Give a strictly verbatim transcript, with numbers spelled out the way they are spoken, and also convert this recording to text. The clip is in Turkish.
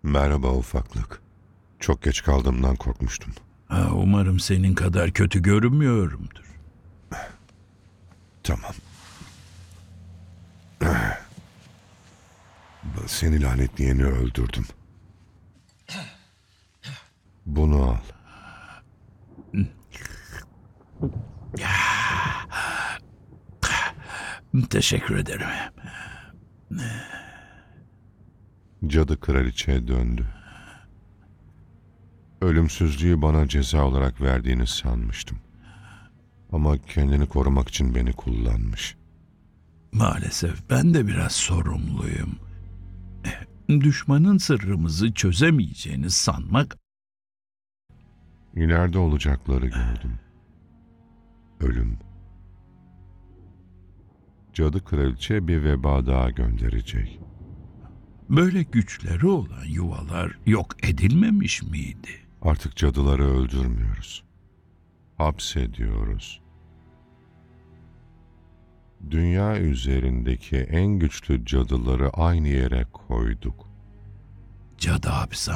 Merhaba ufaklık. Çok geç kaldığımdan korkmuştum. Ha, umarım senin kadar kötü görünmüyorumdur. Tamam. Seni lanetleyeni öldürdüm. Bunu al. Teşekkür ederim. Cadı kraliçeye döndü. Ölümsüzlüğü bana ceza olarak verdiğini sanmıştım. Ama kendini korumak için beni kullanmış. Maalesef ben de biraz sorumluyum. Düşmanın sırrımızı çözemeyeceğini sanmak İleride olacakları gördüm. Ölüm. Cadı kraliçe bir veba daha gönderecek. böyle güçleri olan yuvalar yok edilmemiş miydi? Artık cadıları öldürmüyoruz. Hapsediyoruz. Dünya üzerindeki en güçlü cadıları aynı yere koyduk. Cadı hapishane